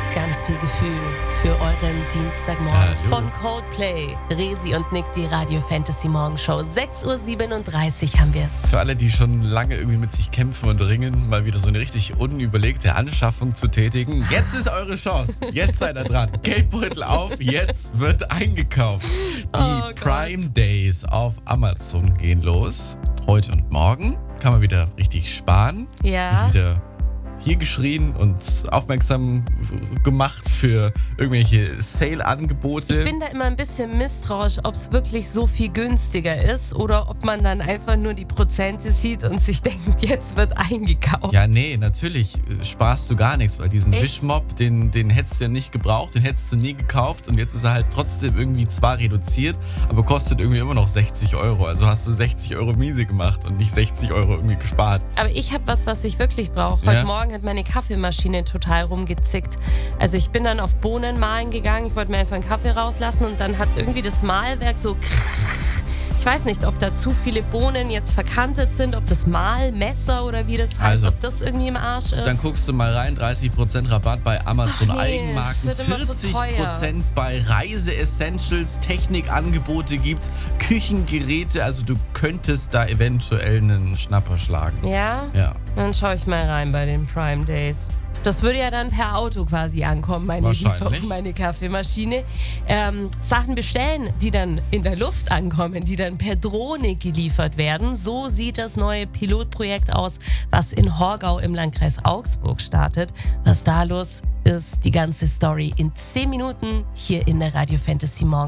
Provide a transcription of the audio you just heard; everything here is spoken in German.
Ganz viel Gefühl für euren Dienstagmorgen. Hallo. Von Coldplay, Resi und Nick, die Radio Fantasy Morgenshow. 6:37 Uhr haben wir es. Für alle, die schon lange irgendwie mit sich kämpfen und ringen, mal wieder so eine richtig unüberlegte Anschaffung zu tätigen. Jetzt ist eure Chance. Jetzt seid ihr dran. Geldbeutel auf, jetzt wird eingekauft. Die Prime Days auf Amazon gehen los. Heute und morgen kann man wieder richtig sparen. Ja. Wird wieder hier geschrien und aufmerksam gemacht für irgendwelche Sale-Angebote. Ich bin da immer ein bisschen misstrauisch, ob es wirklich so viel günstiger ist oder ob man dann einfach nur die Prozente sieht und sich denkt, jetzt wird eingekauft. Ja, nee, natürlich sparst du gar nichts, weil diesen Echt? Wischmopp, den hättest du ja nicht gebraucht, den hättest du nie gekauft und jetzt ist er halt trotzdem irgendwie zwar reduziert, aber kostet irgendwie immer noch 60 Euro. Also hast du 60 Euro miese gemacht und nicht 60 Euro irgendwie gespart. Aber ich habe was ich wirklich brauche. Heute Ja? Morgen hat meine Kaffeemaschine total rumgezickt. Also ich bin dann auf Bohnen mahlen gegangen, ich wollte mir einfach einen Kaffee rauslassen und dann hat irgendwie das Mahlwerk so... Ich weiß nicht, ob da zu viele Bohnen jetzt verkantet sind, ob das Mahlmesser oder wie das heißt, Also, ob das irgendwie im Arsch ist. Dann guckst du mal rein, 30% Rabatt bei Amazon Ach nee, Eigenmarken, das wird immer so 40% bei Reise-Essentials, Technikangebote gibt's, Küchengeräte, also du könntest da eventuell einen Schnapper schlagen. Ja? Ja. Dann schaue ich mal rein bei den Prime Days. Das würde ja dann per Auto quasi ankommen, meine Wahrscheinlich. Lieferung, meine Kaffeemaschine. Sachen bestellen, die dann in der Luft ankommen, die dann per Drohne geliefert werden. So sieht das neue Pilotprojekt aus, was in Horgau im Landkreis Augsburg startet. Was da los ist, die ganze Story in 10 Minuten hier in der Radio Fantasy Morgen.